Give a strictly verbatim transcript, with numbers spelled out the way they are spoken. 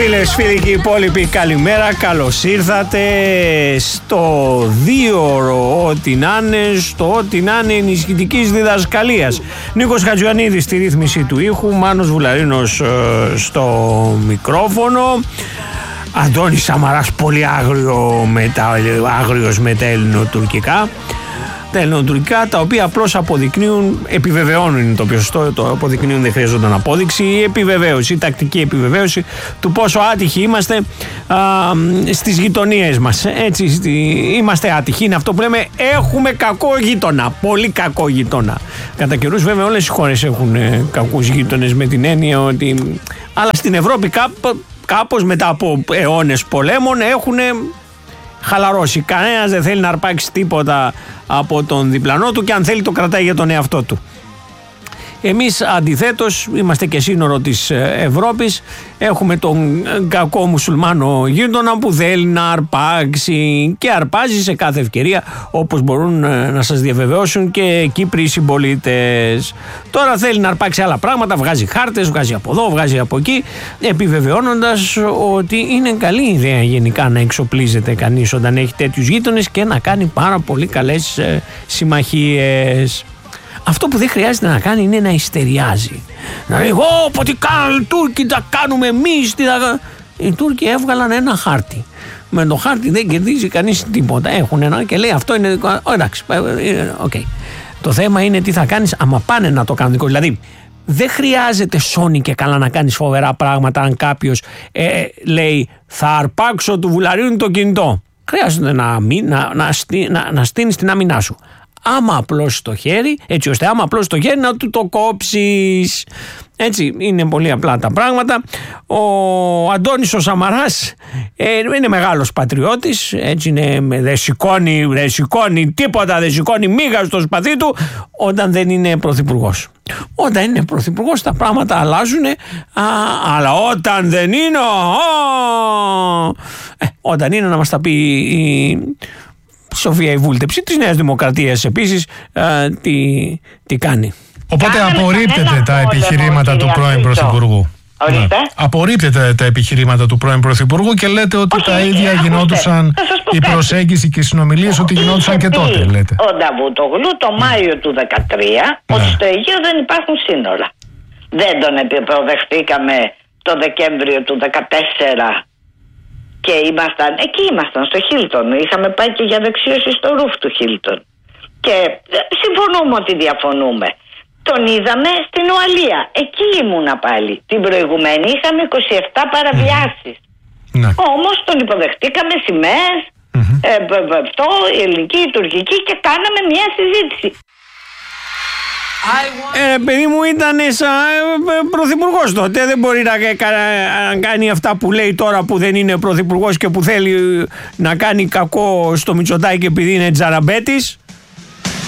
Φίλες, φίλοι και υπόλοιποι, καλημέρα. Καλώς ήρθατε στο δίωρο ό,τι να είναι, στο ό,τι να είναι ενισχυτικής διδασκαλίας. Νίκος Χατζιωαννίδης στη ρύθμιση του ήχου, Μάνος Βουλαρίνος ε, στο μικρόφωνο. Αντώνης Σαμαράς, πολύ άγριο με τα, άγριος με τα ελληνοτουρκικά. Τα ελληνοτουρκικά, τα οποία απλώς αποδεικνύουν, επιβεβαιώνουν, είναι το πιο σωστό, το αποδεικνύουν, δεν χρειαζόταν απόδειξη, η επιβεβαίωση, η τακτική επιβεβαίωση του πόσο άτυχοι είμαστε α, στις γειτονίες μας. Έτσι, στη, είμαστε άτυχοι, είναι αυτό που λέμε, έχουμε κακό γείτονα, πολύ κακό γείτονα. Κατά καιρούς βέβαια όλες οι χώρες έχουν ε, κακούς γείτονες, με την έννοια ότι, αλλά στην Ευρώπη κάπως, κάπως μετά από αιώνες πολέμων έχουν χαλαρώσει. Κανένας δεν θέλει να αρπάξει τίποτα από τον διπλανό του και αν θέλει το κρατάει για τον εαυτό του. Εμείς αντιθέτως είμαστε και σύνορο της Ευρώπης, έχουμε τον κακό μουσουλμάνο γείτονα που θέλει να αρπάξει και αρπάζει σε κάθε ευκαιρία, όπως μπορούν να σας διαβεβαιώσουν και Κύπροι συμπολίτες. Τώρα θέλει να αρπάξει άλλα πράγματα, βγάζει χάρτες, βγάζει από εδώ, βγάζει από εκεί, επιβεβαιώνοντας ότι είναι καλή ιδέα γενικά να εξοπλίζεται κανείς όταν έχει τέτοιους γείτονες και να κάνει πάρα πολύ καλές συμμαχίες. Αυτό που δεν χρειάζεται να κάνει είναι να ιστεριάζει. Να λέει, Ω, τι κάνουν οι Τούρκοι, τα κάνουμε εμείς. Θα... Οι Τούρκοι έβγαλαν ένα χάρτη. Με το χάρτη δεν κερδίζει κανείς τίποτα. Έχουν ένα και λέει αυτό είναι δικό. Oh, εντάξει, οκ. Okay. Το θέμα είναι τι θα κάνεις άμα πάνε να το κάνουν δικό. Δηλαδή, δεν χρειάζεται σώνει και καλά να κάνεις φοβερά πράγματα αν κάποιος ε, λέει θα αρπάξω του Βουλαρίνου το κινητό. Χρειάζεται να, να, να, να, να στείνεις την άμυνά σου. Άμα απλώσει το χέρι, έτσι ώστε άμα απλώσει το χέρι να του το κόψεις. Έτσι, είναι πολύ απλά τα πράγματα. Ο Αντώνης ο Σαμαράς ε, είναι μεγάλος πατριώτης, έτσι είναι, δεν σηκώνει, δεν σηκώνει τίποτα, δεν σηκώνει μίγα στο σπαθί του όταν δεν είναι πρωθυπουργός. Όταν είναι πρωθυπουργός τα πράγματα αλλάζουν, α, αλλά όταν δεν είναι, α, ε, όταν είναι να μας τα πει η Σοφία η βούλτεψη της Νέας Δημοκρατίας επίσης ε, τι, τι κάνει. Οπότε απορρίπτεται τα επιχειρήματα του πρώην Πρωθυπουργού. Ναι. Απορρίπτεται τα επιχειρήματα του πρώην Πρωθυπουργού και λέτε ότι όχι, τα ίδια ακούστε, γινόντουσαν η προσέγγιση και οι συνομιλίες, ότι γινόντουσαν και τότε, λέτε. Ο Νταβούτογλου το Μάιο του δύο χιλιάδες δεκατρία ναι. ότι στο Αιγαίο δεν υπάρχουν σύνορα. Δεν τον επιδεχτήκαμε το Δεκέμβριο του δύο χιλιάδες δεκατέσσερα. Και ήμασταν, εκεί ήμασταν στο Χίλτον. Είχαμε πάει και για δεξίωση στο ρούφ του Χίλτον. Και συμφωνούμε ότι διαφωνούμε. Τον είδαμε στην Ουαλία. Εκεί ήμουνα πάλι. Την προηγουμένη είχαμε είκοσι επτά παραβιάσεις. Mm. Όμως τον υποδεχτήκαμε σημαίες, mm-hmm. ε, αυτό, η ελληνική, η τουρκική και κάναμε μια συζήτηση. Ε, παιδί μου ήταν σαν πρωθυπουργός τότε. Δεν μπορεί να κάνει αυτά που λέει τώρα που δεν είναι πρωθυπουργός και που θέλει να κάνει κακό στο Μητσοτάκη επειδή είναι τζαραμπέτης.